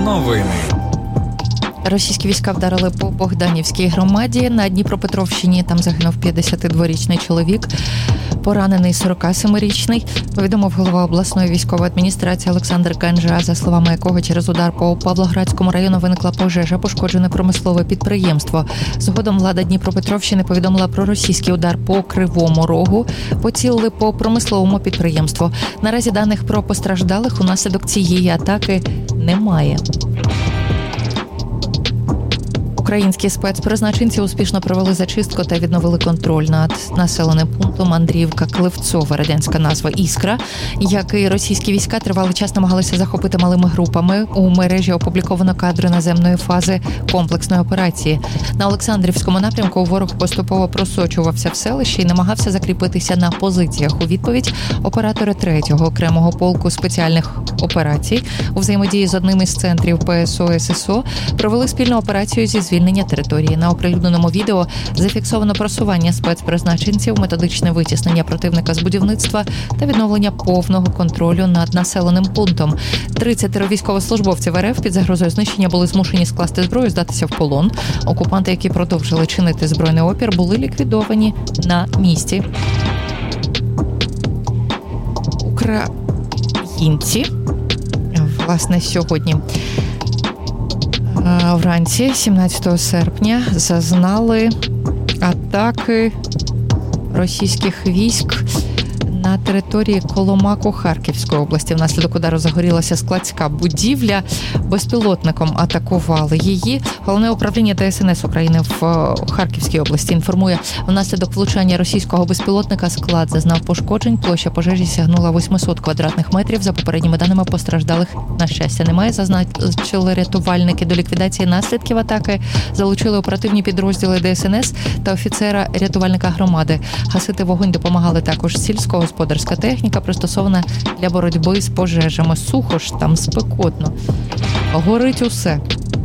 Новини. Російські війська вдарили по Богданівській громаді. На Дніпропетровщині там загинув 52-річний чоловік, поранений 47-річний. Повідомив голова обласної військової адміністрації Олександр Ганжа, за словами якого через удар по Павлоградському району виникла пожежа, пошкоджене промислове підприємство. Згодом влада Дніпропетровщини повідомила про російський удар по Кривому Рогу. Поцілили по промисловому підприємству. Наразі даних про постраждалих унаслідок цієї атаки немає. Українські спецпризначенці успішно провели зачистку та відновили контроль над населеним пунктом Андріївка-Клевцова, радянська назва «Іскра», який російські війська тривалий час намагалися захопити малими групами. У мережі опубліковано кадри наземної фази комплексної операції. На Олександрівському напрямку ворог поступово просочувався в селище і намагався закріпитися на позиціях. У відповідь оператори 3-го окремого полку спеціальних операцій у взаємодії з одним із центрів ПСО ССО провели спільну операцію зі звільнення території. На оприлюдненому відео зафіксовано просування спецпризначенців, методичне витіснення противника з будівництва та відновлення повного контролю над населеним пунктом. 30 військовослужбовців РФ під загрозою знищення були змушені скласти зброю, здатися в полон. Окупанти, які продовжили чинити збройний опір, були ліквідовані на місці. Українці, власне, сьогодні вранці, 17 серпня, зазнали атаки російських військ на території Коломаку Харківської області. Внаслідок удару загорілася складська будівля. Безпілотником атакували її. Головне управління ДСНС України в Харківській області інформує, внаслідок влучання російського безпілотника склад зазнав пошкоджень. Площа пожежі сягнула 800 квадратних метрів. За попередніми даними, постраждалих, на щастя, немає. Зазначили рятувальники. До ліквідації наслідків атаки залучили оперативні підрозділи ДСНС та офіцера-рятувальника громади. Гасити вогонь допомагали також сільськогосподарська техніка, пристосована для боротьби з пожежами. Сухо ж там, спекотно. Горить усе.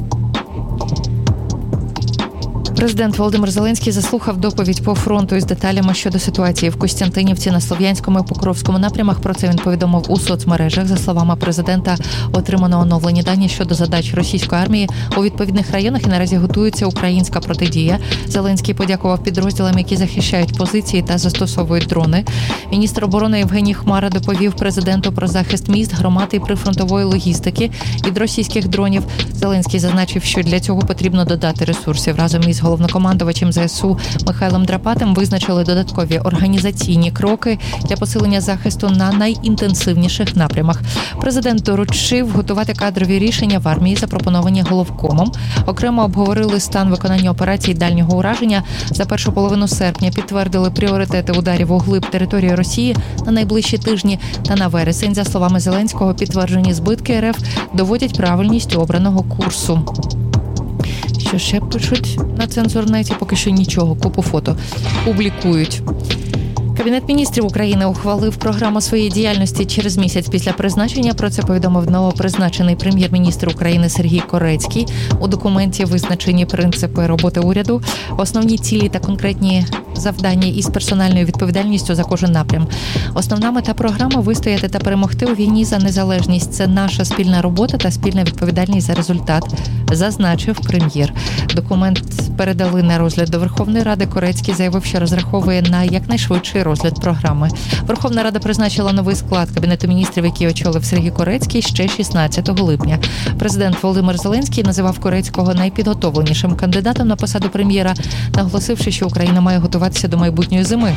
Президент Володимир Зеленський заслухав доповідь по фронту із деталями щодо ситуації в Костянтинівці, на Слов'янському і Покровському напрямах. Про це він повідомив у соцмережах. За словами президента, отримано оновлені дані щодо задач російської армії у відповідних районах і наразі готується українська протидія. Зеленський подякував підрозділам, які захищають позиції та застосовують дрони. Міністр оборони Євгеній Хмара доповів президенту про захист міст, громад і прифронтової логістики від російських дронів. Зеленський зазначив, що для цього потрібно додати ресурсів. Разом із головнокомандувачем ЗСУ Михайлом Драпатим визначили додаткові організаційні кроки для посилення захисту на найінтенсивніших напрямах. Президент доручив готувати кадрові рішення в армії, запропоновані головкомом. Окремо обговорили стан виконання операцій дальнього ураження. За першу половину серпня підтвердили пріоритети ударів у глиб території Росії на найближчі тижні та на вересень. За словами Зеленського, підтверджені збитки РФ доводять правильність обраного курсу. Що ще пишуть на цензурнеті? Поки що нічого, купу фото публікують. Кабінет міністрів України ухвалив програму своєї діяльності через місяць після призначення. Про це повідомив новопризначений прем'єр-міністр України Сергій Корецький. У документі визначені принципи роботи уряду, основні цілі та конкретні завдання із персональною відповідальністю за кожен напрям. Основна мета програми – вистояти та перемогти у війні за незалежність. Це наша спільна робота та спільна відповідальність за результат, зазначив прем'єр. Документ передали на розгляд до Верховної Ради. Корецький заявив, що розраховує на якнайшвидший розгляд програми. Верховна Рада призначила новий склад Кабінету міністрів, який очолив Сергій Корецький, ще 16 липня. Президент Володимир Зеленський називав Корецького найпідготовленішим кандидатом на посаду прем'єра, наголосивши, що Україна має готуватися до майбутньої зими.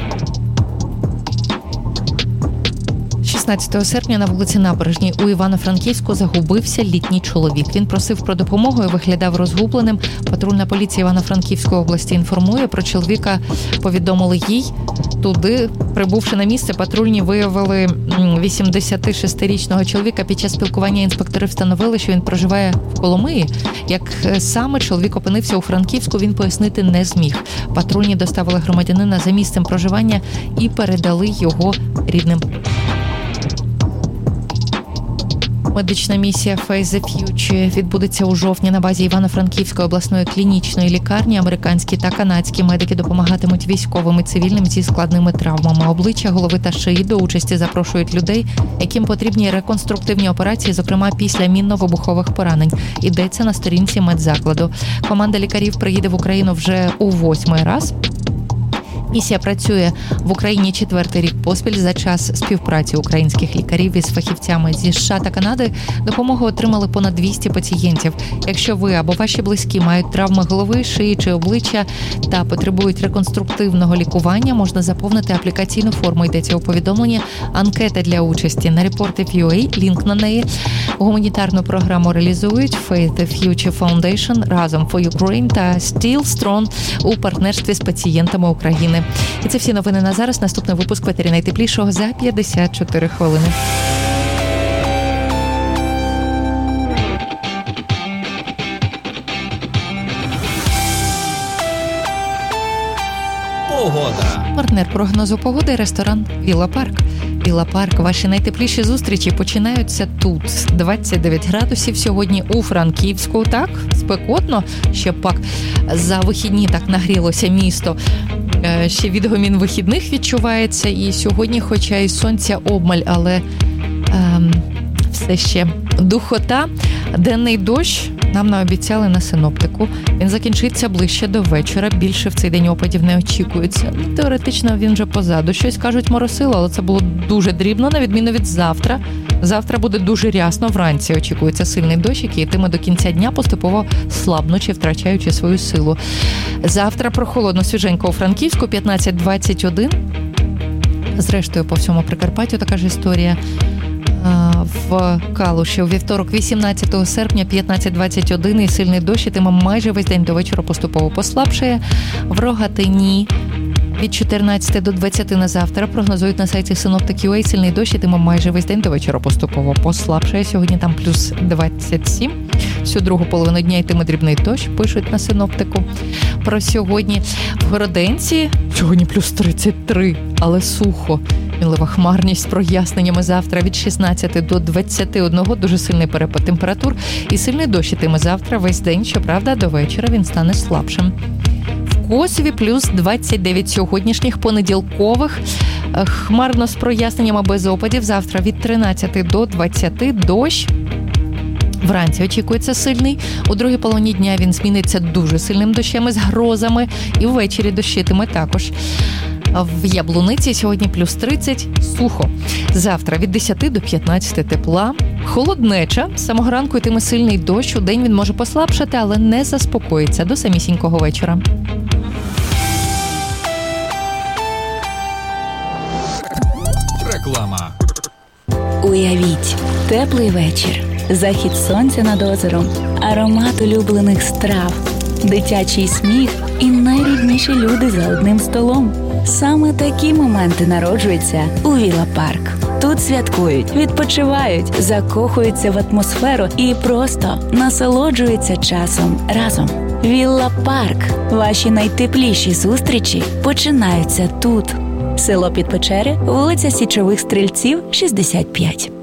16 серпня на вулиці Набережній у Івано-Франківську загубився літній чоловік. Він просив про допомогу і виглядав розгубленим. Патрульна поліція Івано-Франківської області інформує, про чоловіка повідомили їй. Туди, прибувши на місце, патрульні виявили 86-річного чоловіка. Під час спілкування інспектори встановили, що він проживає в Коломиї. Як саме чоловік опинився у Франківську, він пояснити не зміг. Патрульні доставили громадянина за місцем проживання і передали його рідним. Медична місія Face the Future відбудеться у жовтні на базі Івано-Франківської обласної клінічної лікарні. Американські та канадські медики допомагатимуть військовим і цивільним зі складними травмами обличчя, голови та шиї. До участі запрошують людей, яким потрібні реконструктивні операції, зокрема після мінно-вибухових поранень. Йдеться на сторінці медзакладу. Команда лікарів приїде в Україну вже у 8-й раз. Місія працює в Україні 4-й рік поспіль. За час співпраці українських лікарів із фахівцями зі США та Канади допомогу отримали понад 200 пацієнтів. Якщо ви або ваші близькі мають травми голови, шиї чи обличчя та потребують реконструктивного лікування, можна заповнити аплікаційну форму. Йдеться у повідомленні. Анкета для участі на Reportive.ua, лінк на неї. Гуманітарну програму реалізують Faith the Future Foundation, Разом for Ukraine та Still Strong у партнерстві з пацієнтами України. І це всі новини на зараз. Наступний випуск в етері найтеплішого за 54 хвилини. Погода. Партнер прогнозу погоди – ресторан «Вілла Парк». «Вілла Парк». Ваші найтепліші зустрічі починаються тут. 29 градусів сьогодні у Франківську. Так, спекотно. Ще пак за вихідні так нагрілося місто. Ще відгомін вихідних відчувається. І сьогодні, хоча і сонця обмаль, але все ще духота. Денний дощ нам наобіцяли на синоптику. Він закінчиться ближче до вечора. Більше в цей день опадів не очікується. Теоретично він вже позаду. Щось кажуть моросило, але це було дуже дрібно, на відміну від завтра. Завтра буде дуже рясно. Вранці очікується сильний дощ, який йтиме до кінця дня, поступово слабнучи, втрачаючи свою силу. Завтра прохолодно, свіженько у Франківську, 15-21. Зрештою, по всьому Прикарпаттю така ж історія. В Калуші у вівторок, 18 серпня, 15-21, і сильний дощ йтиме майже весь день, до вечора поступово послабшає. В Рогатині від 14 до 20 на завтра прогнозують на сайті Synoptic.ua, сильний дощ ітиме майже весь день, до вечора поступово послабшає. Сьогодні там плюс 27. Всю другу половину дня йтиме дрібний дощ, пишуть на синоптику. Про сьогодні в Городенці сьогодні плюс 33, але сухо. Мінлива хмарність з проясненнями завтра від 16 до 21, дуже сильний перепад температур і сильний дощ ітиме завтра весь день, щоправда, до вечора він стане слабшим. В Косові плюс 29 сьогоднішніх понеділкових, хмарно з проясненнями без опадів, завтра від 13 до 20 дощ. Вранці очікується сильний, у другій половині дня він зміниться дуже сильним дощем із грозами і ввечері дощитиме також. В Яблуниці сьогодні плюс 30, сухо. Завтра від 10 до 15 тепла. Холоднеча. З самого ранку йтиме сильний дощ. У день він може послабшати, але не заспокоїться до самісінького вечора. Реклама. Уявіть, теплий вечір, захід сонця над озером, аромат улюблених страв, дитячий сміх і найрідніші люди за одним столом. Саме такі моменти народжуються у Вілла Парк. Тут святкують, відпочивають, закохуються в атмосферу і просто насолоджуються часом разом. Вілла Парк. Ваші найтепліші зустрічі починаються тут. Село Підпечери, вулиця Січових Стрільців, 65.